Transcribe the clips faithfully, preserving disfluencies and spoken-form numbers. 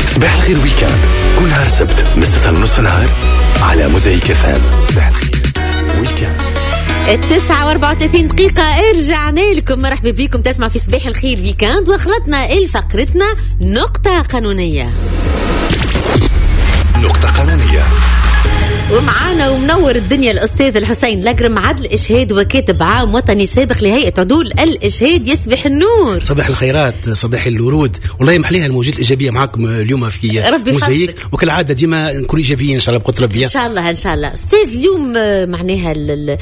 صباح الخير ويكاند كل نهار سبت من ستة ونص نهار على موزايك اف ام. صباح الخير ويكاند. التسعة واربعة وثلاثين دقيقة ارجعنا لكم. مرحبا بكم تسمع في صباح الخير ويكاند، وخلطنا الفقرتنا نقطة قانونية. نقطة قانونية ومعانا ومنور الدنيا الأستاذ الحسين لقرم، عدل إشهاد وكاتب عام وطني سابق لهيئة عدول الإشهاد. يصبح النور. صباح الخيرات، صباح الورود. والله محليها الموجات الإيجابية معكم اليوم في موزايك، وكالعادة ديما نكون إيجابيين إن شاء الله بقدر ربي. إن شاء الله إن شاء الله. أستاذ اليوم معناها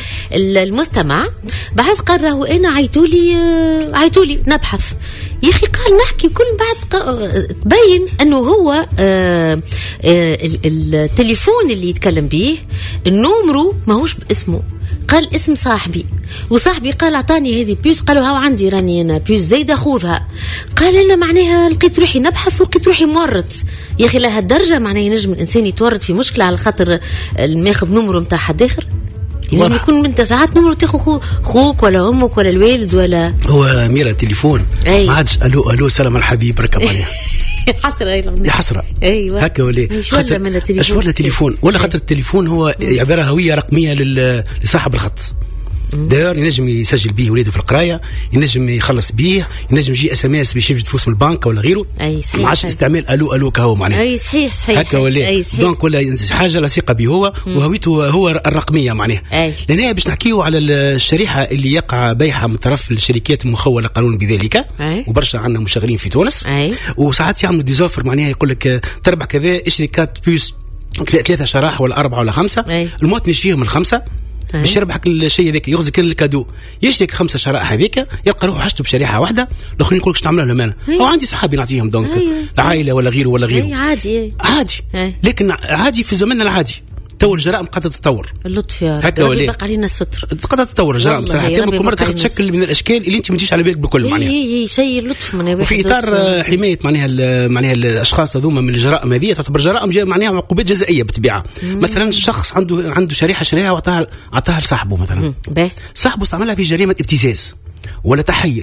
المستمع بعد قرر أنا عيتولي عيتولي نبحث يا أخي، قال نحكي كل بعد تبين أنه هو آه آه التليفون اللي يتكلم به النومرو ماهوش باسمه، قال اسم صاحبي، وصاحبي قال اعطاني هذه بيوس، قالوا هاو عندي راني انا بيوس زايده خذها. قال انا معناها لقيت روحي نبحث ولقيت روحي مورط. يا اخي لهالدرجه معناها ينجم الانسان يتورط في مشكله على خاطر ماخذ نمره نتاع حد اخر؟ ينجم يكون انت ساعات نمره تاخذ خوك ولا امك ولا الوالد ولا هو ميرا تليفون ما عادش الو الو سلام الحبيب ركب عليها حسرة يا حسرة. ايوه هكا ولا شو ولا من التليفون، شو ولا تليفون ولا خاطر التليفون هو عبارة هوية رقمية لصاحب الخط. داير ينجم يسجل به ولاده في القرايه، ينجم يخلص به، ينجم يجي اس ام اس باش يجي فلوس من البنك ولا غيره. اي صحيح. ما عادش استعمال الو الو كهو معناها. اي صحيح صحيح هكا ولا دونك ولا حاجه لصيقه به هو وهويته هو الرقميه معناها. لان باش نحكيو على الشريحه اللي يقع بيعها من طرف الشركات المخوله قانون بذلك. وبرشا عندنا مشغلين في تونس. أي. وساعات يعملوا ديزوفر معناها يقول لك تربح كذا اشري كات بيوس ثلاثه شراح ولا اربعه ولا خمسه. أي. المواطن يشتريهم الخمسه باش يربحك الشيء هذاك، يغزي كل الكادو، يشتري خمسة شرائح هذيك يلقى روحه حاجته بشريحه واحده، الاخرين يقول لك تعملها لهم انا او عندي صحابي نعطيهم دونك العائله ولا غيره ولا غيره. عادي عادي هي. لكن عادي في زماننا العادي تو الجرائم قاعده تتطور. اللطف يا رب يبقى علينا الستر، قاعده تتطور الجرائم صراحه كل مره تاخذ شكل من الاشكال اللي انت ما تجيش على بالك بكل معناها. اي اي شيء لطف من وفي اطار حمايه معناها معناها الاشخاص هذوما من الجرائم هذه، تعتبر جرائم معناها عقوبات جزائيه بالطبيعه. مثلا شخص عنده عنده شريحه شريحه وعطاها عطاها لصاحبه مثلا، صاحبه استعملها في جريمه ابتزاز ولا تحيل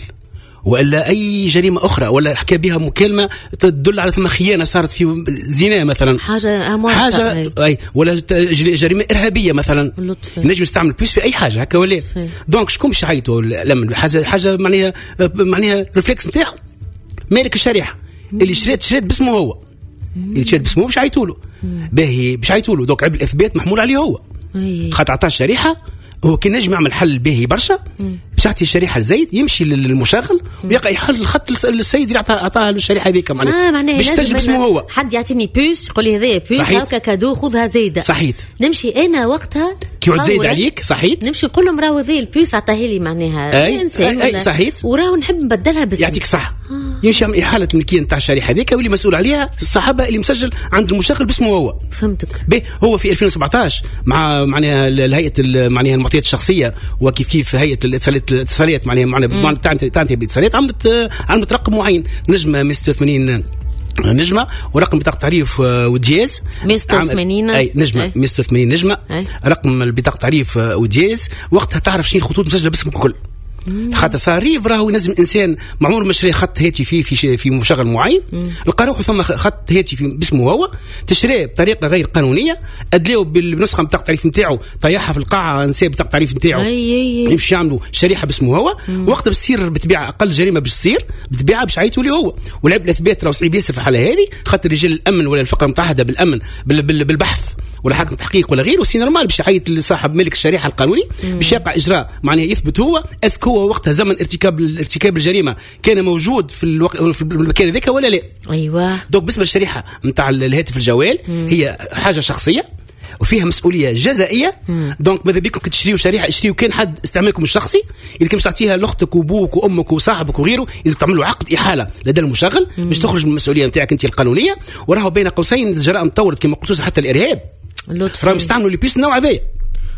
ولا أي جريمة أخرى ولا حكى بها مكالمة تدل على ثم خيانة صارت في زنا مثلا، حاجة حاجة أي ولا جريمة إرهابية مثلا، نجم يستعمل بيس في أي حاجة هكا ولا. دونك شكون مش عيطوا لما حاجة حاجة معناها معناها ريفلكس نتاعو مالك الشريحة اللي شريت شريت باسمه هو، اللي شريت باسمه مش عيطوا له باهي مش عيطوا له، دونك عبء الإثبات محمول عليه هو، خاطر عطاه الشريحة هو كي نجم يعمل حل باهي برشا باش يعطي الشريحه لزيد يمشي للمشغل ويقع يحل الخط للسيد اللي عطاها الشريحه هذيك معناها آه باش يسجل باسمه هو. حد يعطيني بيوس يقول لي هذايا بيوس هكا كادو خذها زايده صحيت، نمشي انا وقتها كي يعود زايد عليك صحيت نمشي نقول لهم راهو هذه البيوس عطاها لي معناها أي انسان اي صحيت وراهو نحب نبدلها بس يعطيك صح. آه. يمشي يعمل احاله الملكيه نتاع الشريحه هذيك واللي مسؤول عليها الصحابه اللي مسجل عند المشغل باسمه هو. فهمتك. به هو في ألفين وسبعطاش مع معناها الهيئه معناها المعطيات الشخصيه وكيف كيف هيئه الاتصالات معناها معناها تاعتي تاعتي بالاتصالات عملت عملت رقم معين نجمه مية وستة وثمانين نجمه ورقم بطاقه تعريف ودياز مية وستة وثمانين اي نجمه مية وستة وثمانين نجمه أي. رقم البطاقه تعريف ودياز وقتها تعرف شنو الخطوط مسجله باسمك الكل. خاطر صار ريف راهو ينجم انسان معمول مشري خط هاتفي في في في مشغل معين لقى روحه ثم خط هاتفي باسمه هو تشريه بطريقه غير قانونيه ادلاو بالنسخه بتاع التعريف نتاعو طيحها في القاعه نسيب بتاع التعريف نتاعو يمشي يعملوا شريحه باسمه هو وقت بتصير بتبيع اقل جريمه باش تصير بتبيعها باش يعيطوا لي هو ولعب الاثبات راهو صعيب ياسر في الحاله هذه خاطر رجال الامن ولا الفقره المتحده بالامن بالبحث ولا حاكم تحقيق ولا غيره سي نورمال باش يعيط لصاحب ملك الشريحه القانوني باش يقع اجراء معناه يثبت هو اسك هو وقتها زمن ارتكاب ارتكاب الجريمه كان موجود في الوق... في المكان ذاك ولا لا. ايوه دوك بالنسبه للشريحه نتاع الهاتف الجوال مم. هي حاجه شخصيه وفيها مسؤوليه جزائيه. دونك ماذا بكم تشتريوا شريحه اشتريوا كان حد استعمالكم الشخصي اذا كنت تعطيها لاختك وابوك وامك وصاحبك وغيره لازم تعملوا عقد احاله لدى المشغل باش تخرج من المسؤوليه نتاعك انت القانونيه وراهو بين قوسين الجرائم تطورت كما قلت حتى الارهاب راهم يستعملوا لي بيس النوع هذايا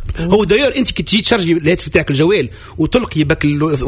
هو داير انت كي تجي تشارجي الهاتف تاعك الجوال وتلقي بك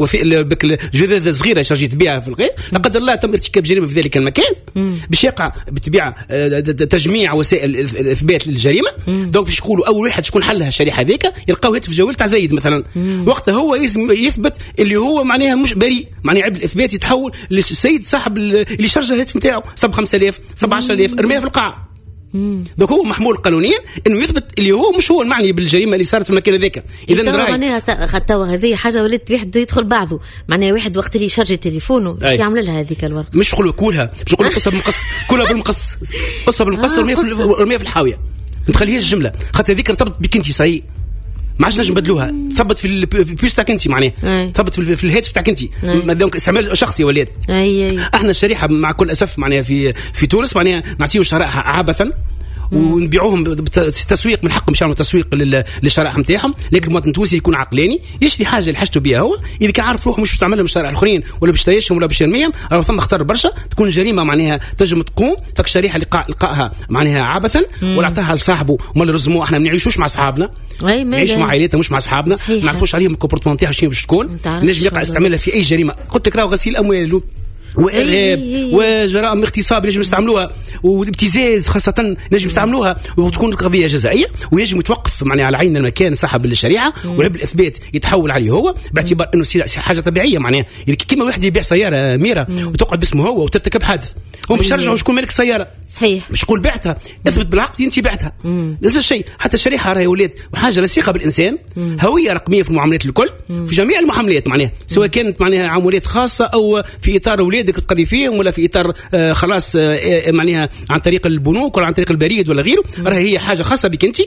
بك الجذاذه صغيره شارجيت بها في الغير، لا قدر الله تم ارتكاب جريمه في ذلك المكان، باش يقع بالطبيعه تجميع وسائل الاثبات للجريمه. دونك باش يقولوا اول واحد شكون حلها الشريحه هذيك، يلقاو هاتف جوال تاع زايد مثلا، وقتها هو يثبت اللي هو معناها مش بريء، معناها عبء الاثبات يتحول للسيد صاحب اللي شرج الهاتف نتاعو صب خمسة آلاف صب عشرة آلاف ارميها في القاع. دونك هو محمول قانونيا انه يثبت اللي هو مش هو المعني بالجريمه اللي صارت في المكان هذاك. اذا معناها خطوا هذه حاجه ولات واحد يدخل بعضه، معناها واحد وقت اللي يشارج تليفونه باش يعمل لها هذيك الورقه، مش يقولوا كولها، باش يقولوا قصه بالمقص، كلها بالمقص، قصه بالمقص ورميها في الحاويه، ما تخليهاش الجمله، خاطر هذيك ارتبط بك انت صحيح، ما عادش نجم نبدلوها، تثبت في البيوس تاعك انت معناها، تثبت في الهاتف تاعك انت، دونك استعمال شخصي ولاد. اي اي احنا الشريحه مع كل اسف معناها في في تونس معناها نعطيو شرائح عبثا ونبيعوهم بتسويق، من حقهم يعملوا تسويق للشرائح نتاعهم، لكن المواطن التونسي يكون عقلاني يشري حاجه اللي حاجته بها هو، اذا كان عارف روحه مش يستعملها من الشرائح الاخرين ولا باش يشتريهم ولا باش يرميهم، راه ثم خطر برشا تكون جريمه معناها تنجم تقوم. فك الشريحه اللي لقاها معناها عبثا ولا عطاها لصاحبه وما نرزموه، احنا ما نعيشوش مع اصحابنا، نعيش مع عائلاتنا مش مع اصحابنا، ما نعرفوش عليهم الكومبورتمون نتاعهم شنو باش تكون، نجم يقع استعمالها في اي جريمه. قلت لك راهو غسيل اموال وارهاب وجرائم اغتصاب نجم يستعملوها، وابتزاز خاصه نجم يستعملوها، وتكون قضيه جزائيه، ويجب يتوقف معناها على عين المكان صاحب الشريعه، وعب الاثبات يتحول عليه هو، باعتبار انه حاجه طبيعيه معناها كيما واحد يبيع سياره ميره وتقعد باسمه هو وترتكب حادث، هو مش يرجعوا شكون مالك السياره صحيح، مش تقول بعتها، اثبت بالعقد انت بعتها، نفس الشيء. حتى الشريحه راهي ولات حاجه لصيقه بالانسان، هويه رقميه في المعاملات الكل، في جميع المعاملات معناها، سواء كانت معناها عمليات خاصه او في اطار اولادك تقري فيهم، ولا في اطار آه خلاص آه معناها عن طريق البنوك ولا عن طريق البريد ولا غيره، راهي هي حاجه خاصه بك انت.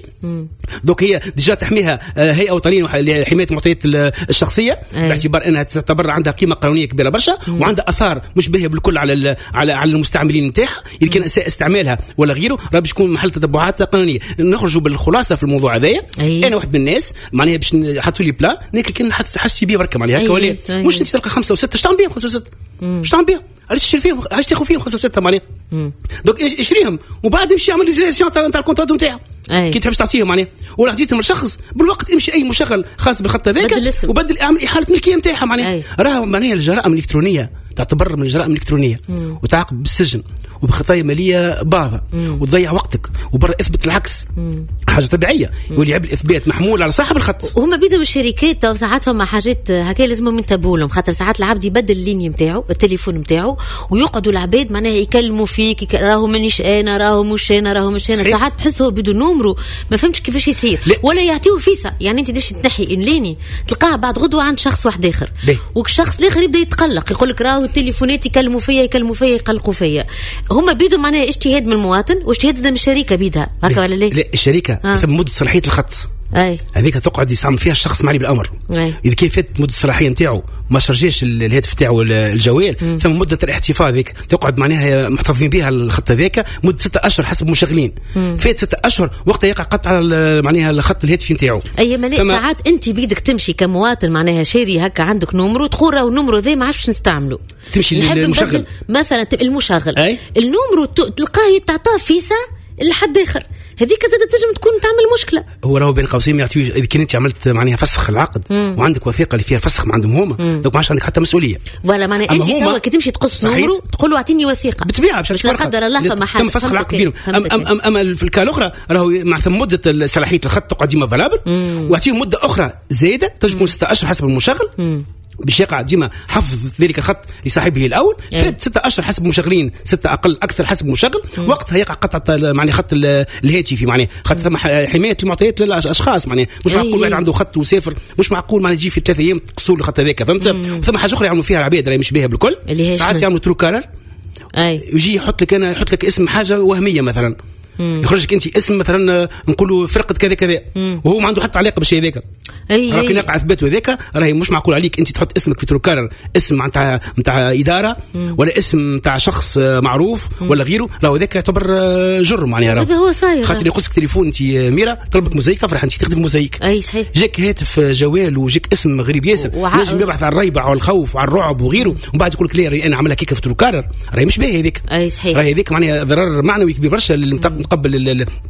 دوك هي ديجا تحميها آه هيئه وطنيه لحمايه المعطيات الشخصيه، باعتبار انها تعتبر عندها قيمه قانونيه كبيره برشا، وعندها اثار مشبهه بالكل على على على المستعملين نتاعها، اذا كان اساء استعمالها ولا غيره، راه باش تكون محل تتبعات قانونيه. نخرجوا بالخلاصه في الموضوع هذايا. انا واحد من الناس معناها باش نحطوا لي بلا ناكل كان حسيت بيه بركه معناها هكا، ولا مش انت تلقى خمسه وسته شتعمل بيهم خمسه وسته شتعمل بيهم، علاش تشري فيهم، علاش تاخذ فيهم خمسه وسته معناها، دونك اشريهم وبعد يمشي يعمل ريزيلاسيون تاع الكونترا نتاعو كي تحبش تعطيهم معناها، ولا عطيتهم لشخص بالوقت امشي اي مشغل خاص بالخط هذاك وبدل اعمل احاله ملكيه نتاعها معناها. راه معناها الجرائم الالكترونيه تعتبر من الجرائم الالكترونيه، وتعاقب بالسجن وبخطايا ماليه باهظه، وتضيع وقتك، وبرا اثبت العكس، حاجه طبيعيه، يولي عبء الاثبات محمول على صاحب الخط. وهما بيدوا الشركات ساعات فما حاجات هكا لازمهم ينتبهوا لهم، خاطر ساعات العبد يبدل الليني نتاعو التليفون نتاعو، ويقعدوا العباد معناها يكلموا فيك، راهو مانيش انا، راهو مش انا، راهو مش انا، ساعات تحس هو بدون نومرو ما فهمتش كيفاش يصير، ولا يعطيوه فيسا، يعني انت تمشي تنحي الليني تلقاها بعد غدوه عند شخص واحد اخر، والشخص الاخر يبدا يتقلق، يقول لك راهو التليفونات يكلموا فيا يكلموا فيا يقلقوا فيا. هما بيدوا معناها اجتهاد من المواطن واجتهاد من الشركه بيدها هكا ولا لا؟ لا الشركه آه. مده صلاحيه الخط اي هذيك تقعد يستعمل فيها الشخص معني بالامر، أي. اذا كان فات مده الصلاحيه نتاعو ما شرجيش الهاتف تاعو الجوال، مم. ثم مده الاحتفاظ ذيك تقعد معناها محتفظين بها الخط هذاك مده ستة اشهر حسب المشغلين، مم. فات ستة اشهر وقتها يقع قطع معناها الخط الهاتفي نتاعو. اي ملي ثم... ساعات انت بيدك تمشي كمواطن معناها شاري هكا عندك نمرو تقول راهو النمرو ذا ما عرفش نستعمله، تمشي للمشغل مثلا المشغل أي؟ النمرو تلقاه يتعطى فيسا لحد اخر، هذيك زادت تنجم تكون تعمل مشكله. هو راهو بين قوسين يعطيو اذا كنت انت عملت معناها فسخ العقد مم. وعندك وثيقه اللي فيها الفسخ ما عندهم هما، دونك ما عادش عندك حتى مسؤوليه. فوالا معناها انت توا كي تمشي تقص نمرو تقول له اعطيني وثيقه بالطبيعه باش لا قدر الله فما حاجه تم فسخ العقد بينهم. أم أم أم اما في الكال الاخرى راهو مع ثم مده صلاحيه الخط تقعد ديما فالابل، واعطيهم مده اخرى زايده تنجم تكون ستة اشهر حسب المشغل، مم. باش يقع ديما حفظ ذلك الخط لصاحبه الاول، فات ستة اشهر حسب المشغلين، ستة اقل اكثر حسب المشغل، وقتها يقع قطع معناها خط الهاتفي معناها خط ثم حمايه المعطيات للاشخاص معناها، مش معقول واحد عنده خط وسافر مش معقول معناها يجي في ثلاثة ايام تقصوا الخط هذاك، فهمت؟ ثم حاجه اخرى يعملوا فيها العباد راهي مش باهيه بالكل، ساعات يعملوا تروكارر، اي يجي يحط لك انا يحط لك اسم حاجه وهميه مثلا، يخرج لك انت اسم مثلا نقولوا فرقه كذا كذا، وهو ما عنده حتى علاقه بالشيء هذاك، راكي نقع اثباته هذاك راهي مش معقول عليك انت تحط اسمك في تروكارر اسم نتاع نتاع اداره، مم. ولا اسم نتاع شخص معروف، مم. ولا غيره، راهو هذاك يعتبر جرم معناها، هذا هو صاير خاطر يقصك تليفون انت ميرا طلبك موزايك تفرح انت تخدم موزايك، اي صحيح، جاك هاتف جوال وجاك اسم غريب ياسر، وع... نجم يبحث على الريبه وعلى الخوف وعلى الرعب وغيره، ومن بعد يقول لك لا انا عاملها كيكه في تروكارر، راهي مش باهي هذيك، اي صحيح، راهي هذيك معناها ضرر معنوي كبير برشا اللي متقبل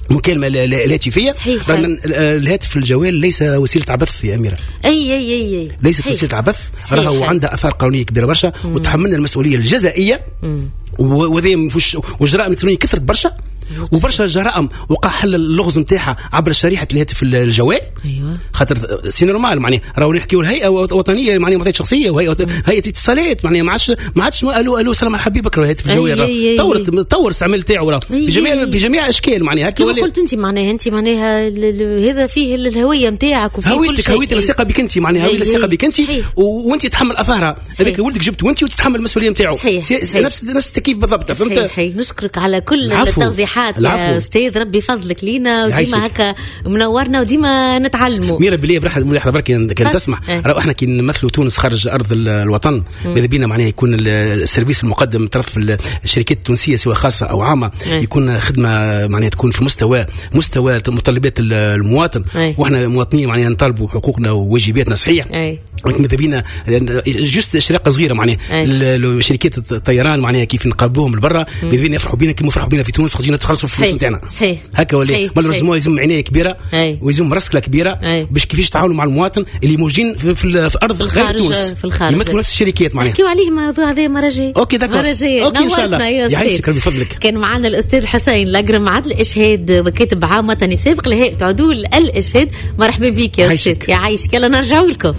مكالمه الهاتفيه. رغم الهاتف الجوال ليس وسيله عبث يا اميره. اي اي اي, أي. ليست وسيله عبث، راهو عندها اثار قانونيه كبيره برشا، وتحملنا المسؤوليه الجزائيه. وذي والجرائم الالكترونيه كثرت برشا، وبرشا جرائم وقع حل اللغز نتاعها عبر شريحه الهاتف الجوال. ايوه خاطر سي نورمال معناها راهو نحكيو الهيئه وطنيه معناها معطيات شخصيه وهيئه هيئه اتصالات معناها ما عادش ما عادش الو الو سلام على حبيبك راهو الهاتف الجوال طورت طور الاستعمال تاعو راه في جميع في جميع الاشكال معناها هكا قلت انت معناها انت معناها هذا فيه الهويه نتاعك وفيه كل شيء. هويتك الثقه بك انت معناها هويه الثقه بك انت وانت تتحمل اثارها. هذاك ولدك جبته وانت وتتحمل المسؤوليه نتاعو. نفس نفس التكييف بالضبط. فهمت؟ صحيح. نشكرك على كل التوضيحات يا استاذ، ربي فضلك لينا وديما هكا منورنا وديما نتعلموا. ميرا بالله برحة مليحة برك كان تسمح راهو احنا كي نمثلوا تونس خارج ارض الوطن ماذا بينا معناها يكون السيرفيس المقدم من طرف الشركات التونسيه سواء خاصه او عامه يكون خدمه معناها تكون في مستوى مستوى متطلبات المواطن. واحنا مواطنين معناها نطالبوا حقوقنا وواجباتنا صحيح. ولكن ماذا بينا جست اشراقه صغيره معناها شركات الطيران معناها كيف نقابلوهم لبرا ماذا بينا يفرحوا بينا كيما يفرحوا بينا في تونس خرجنا تخلصوا الفلوس نتاعنا هكا ولا مالوريزمون لازم عنايه كبيره ويلزم مرسكله كبيره باش كيفاش يتعاونوا مع المواطن اللي موجودين في, في, في ارض غير تونس يمثلوا نفس الشركات معناها. نحكيو عليه الموضوع هذا مره جايه. اوكي داكور اوكي ان شاء الله يعيشك ربي فضلك. كان معنا الاستاذ حسين لاقرم عدل اشهاد وكاتب عام وطني سابق لهيئه عدول الاشهاد. مرحبا بك يا استاذ. يعيشك. يلا نرجعوا لكم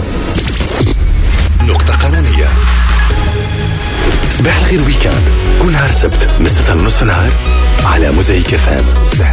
نقطه قانونيه. صباح الخير ويكاند كل نهار سبت من ستة ونص نهار على موزايك فام.